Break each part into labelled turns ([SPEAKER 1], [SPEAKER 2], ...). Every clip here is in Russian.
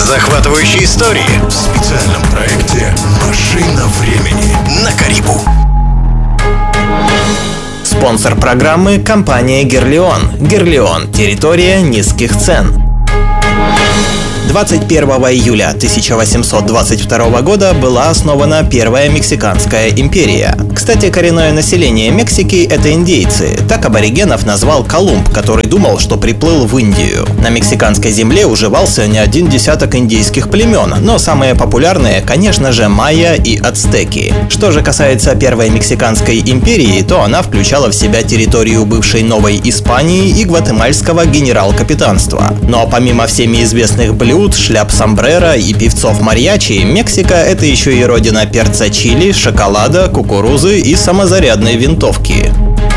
[SPEAKER 1] Захватывающие истории
[SPEAKER 2] в специальном проекте «Машина времени» на Карибу.
[SPEAKER 3] Спонсор программы – компания «Герлион». «Герлион» – территория низких цен. 21 июля 1822 года была основана Первая Мексиканская империя. Кстати, коренное население Мексики — это индейцы. Так аборигенов назвал Колумб, который думал, что приплыл в Индию. На мексиканской земле уживался не один десяток индейских племен, но самые популярные, конечно же, майя и ацтеки. Что же касается Первой Мексиканской империи, то она включала в себя территорию бывшей Новой Испании и гватемальского генерал-капитанства. Но помимо всеми известных блюд, шляп сомбреро и певцов мариачи, Мексика — это еще и родина перца чили, шоколада, кукурузы и самозарядной винтовки.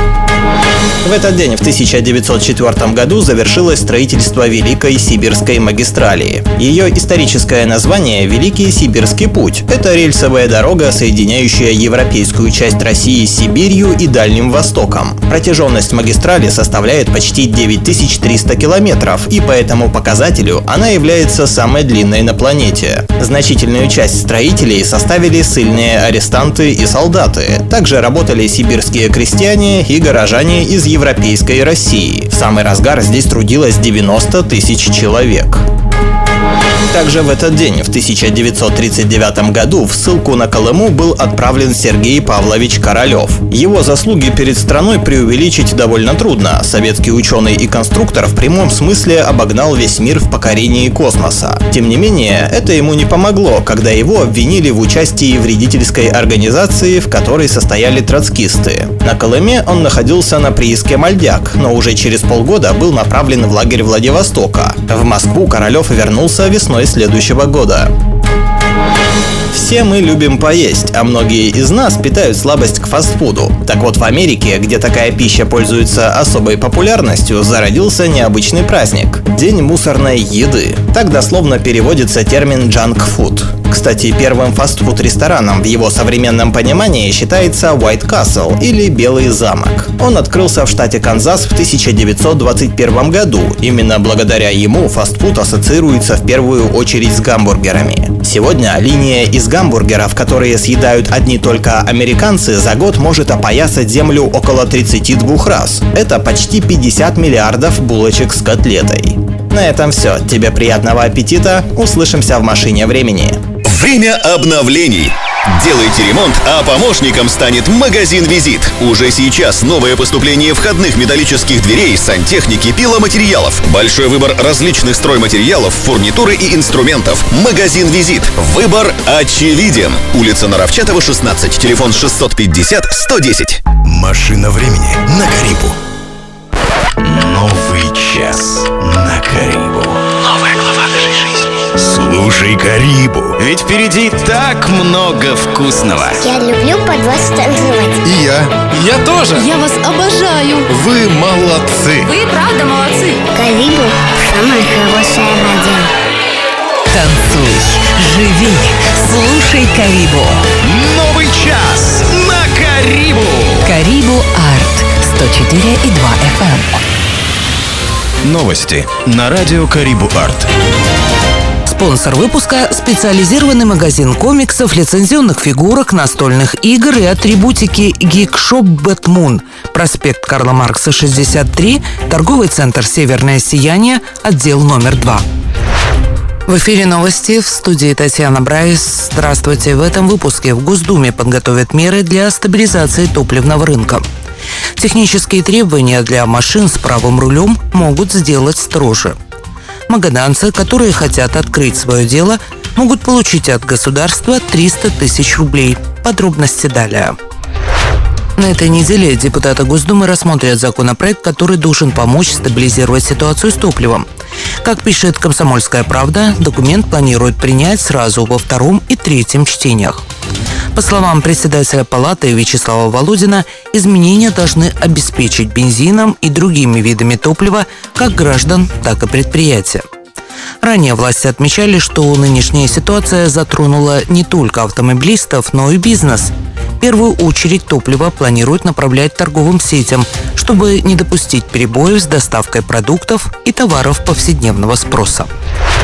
[SPEAKER 3] В этот день, в 1904 году, завершилось строительство Великой Сибирской магистрали. Ее историческое название — Великий Сибирский путь. Это рельсовая дорога, соединяющая европейскую часть России с Сибирью и Дальним Востоком. Протяженность магистрали составляет почти 9300 километров, и по этому показателю она является самой длинной на планете. Значительную часть строителей составили ссыльные арестанты и солдаты. Также работали сибирские крестьяне и горожане из европейской России. В самый разгар здесь трудилось 90 тысяч человек. Также в этот день, в 1939 году, в ссылку на Колыму был отправлен Сергей Павлович Королёв. Его заслуги перед страной преувеличить довольно трудно. Советский ученый и конструктор в прямом смысле обогнал весь мир в покорении космоса. Тем не менее, это ему не помогло, когда его обвинили в участии в вредительской организации, в которой состояли троцкисты. На Колыме он находился на прииске Мальдяк, но уже через полгода был направлен в лагерь Владивостока. В Москву Королёв вернулся весной следующего года. Все мы любим поесть, а многие из нас питают слабость к фастфуду. Так вот, в Америке, где такая пища пользуется особой популярностью, зародился необычный праздник – День мусорной еды. Так дословно переводится термин «junk food». Кстати, первым фастфуд-рестораном в его современном понимании считается White Castle или Белый замок. Он открылся в штате Канзас в 1921 году. Именно благодаря ему фастфуд ассоциируется в первую очередь с гамбургерами. Сегодня линия из гамбургеров, которые съедают одни только американцы, за год может опоясать землю около 32 раз. Это почти 50 миллиардов булочек с котлетой. На этом все. Тебе приятного аппетита. Услышимся в машине времени.
[SPEAKER 1] Время обновлений. Делайте ремонт, а помощником станет магазин «Визит». Уже сейчас новое поступление входных металлических дверей, сантехники, пиломатериалов. Большой выбор различных стройматериалов, фурнитуры и инструментов. Магазин «Визит». Выбор очевиден. Улица Наровчатова, 16. Телефон 650-110.
[SPEAKER 2] Машина времени на Карибу. Новый час на Карибу.
[SPEAKER 1] Новая глава нашей жизни.
[SPEAKER 2] Слушай Карибу.
[SPEAKER 1] Ведь впереди так много вкусного.
[SPEAKER 4] Я люблю под вас танцевать.
[SPEAKER 2] И я тоже.
[SPEAKER 5] Я вас обожаю.
[SPEAKER 2] Вы молодцы.
[SPEAKER 5] Вы правда молодцы.
[SPEAKER 4] Карибу – самая хорошая радио.
[SPEAKER 5] Танцуй, живи, слушай Карибу.
[SPEAKER 1] Новый час на Карибу.
[SPEAKER 5] Карибу Арт 104,2 FM.
[SPEAKER 2] Новости на радио Карибу Арт.
[SPEAKER 5] Спонсор выпуска – специализированный магазин комиксов, лицензионных фигурок, настольных игр и атрибутики Geekshop Batmoon. Проспект Карла Маркса, 63, торговый центр «Северное сияние», отдел номер 2. В эфире новости, в студии Татьяна Брайс. Здравствуйте. В этом выпуске в Госдуме подготовят меры для стабилизации топливного рынка. Технические требования для машин с правым рулем могут сделать строже. Магаданцы, которые хотят открыть свое дело, могут получить от государства 300 тысяч рублей. Подробности далее. На этой неделе депутаты Госдумы рассмотрят законопроект, который должен помочь стабилизировать ситуацию с топливом. Как пишет «Комсомольская правда», документ планируют принять сразу во втором и третьем чтениях. По словам председателя Палаты Вячеслава Володина, изменения должны обеспечить бензином и другими видами топлива как граждан, так и предприятия. Ранее власти отмечали, что нынешняя ситуация затронула не только автомобилистов, но и бизнес. В первую очередь топливо планируют направлять торговым сетям, чтобы не допустить перебоев с доставкой продуктов и товаров повседневного спроса.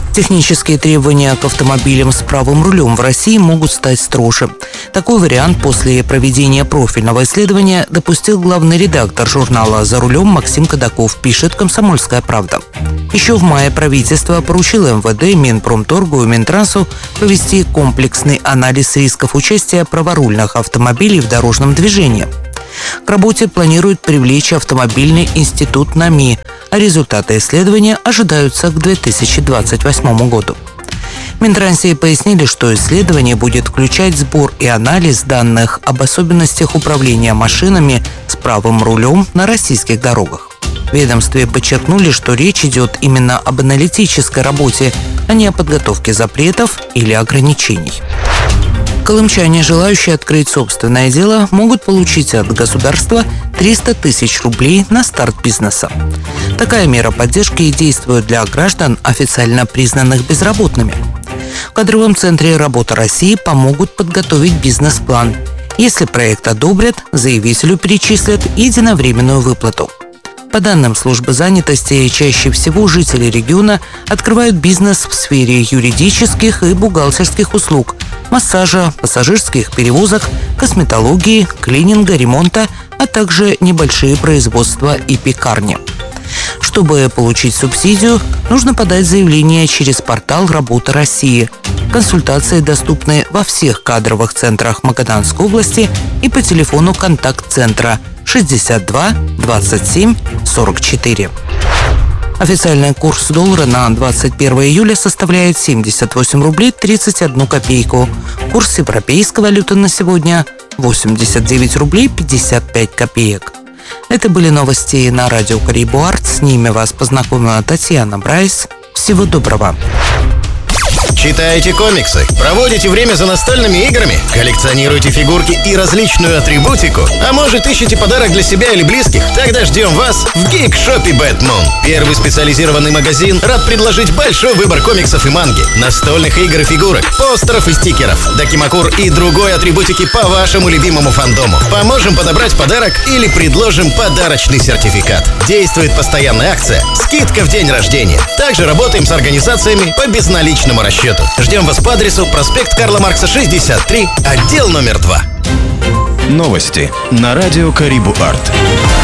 [SPEAKER 5] Технические требования к автомобилям с правым рулем в России могут стать строже. Такой вариант после проведения профильного исследования допустил главный редактор журнала «За рулем» Максим Кадаков, пишет «Комсомольская правда». Еще в мае правительство поручило МВД, Минпромторгу и Минтрансу провести комплексный анализ рисков участия праворульных автомобилей в дорожном движении. К работе планируют привлечь автомобильный институт НАМИ, а результаты исследования ожидаются к 2028 году. В Минтрансе пояснили, что исследование будет включать сбор и анализ данных об особенностях управления машинами с правым рулем на российских дорогах. В ведомстве подчеркнули, что речь идет именно об аналитической работе, а не о подготовке запретов или ограничений. Колымчане, желающие открыть собственное дело, могут получить от государства 300 тысяч рублей на старт бизнеса. Такая мера поддержки действует для граждан, официально признанных безработными. В кадровом центре «Работа России» помогут подготовить бизнес-план. Если проект одобрят, заявителю перечислят единовременную выплату. По данным службы занятости, чаще всего жители региона открывают бизнес в сфере юридических и бухгалтерских услуг, массажа, пассажирских перевозок, косметологии, клининга, ремонта, а также небольшие производства и пекарни. Чтобы получить субсидию, нужно подать заявление через портал «Работа России». Консультации доступны во всех кадровых центрах Магаданской области и по телефону контакт-центра 62 27 44. Официальный курс доллара на 21 июля составляет 78 рублей 31 копейку. Курс европейской валюты на сегодня – 89 рублей 55 копеек. Это были новости на радио Карибу Арт. С ними вас познакомила Татьяна Брайс. Всего доброго.
[SPEAKER 6] Читаете комиксы? Проводите время за настольными играми? Коллекционируете фигурки и различную атрибутику? А может, ищете подарок для себя или близких? Тогда ждем вас в гик-шопе Бэтмун. Первый специализированный магазин рад предложить большой выбор комиксов и манги, настольных игр и фигурок, постеров и стикеров, дакимакур и другой атрибутики по вашему любимому фандому. Поможем подобрать подарок или предложим подарочный сертификат. Действует постоянная акция «Скидка в день рождения». Также работаем с организациями по безналичному расчету. Ждем вас по адресу проспект Карла Маркса, 63, отдел номер 2.
[SPEAKER 2] Новости на радио Карибу Арт.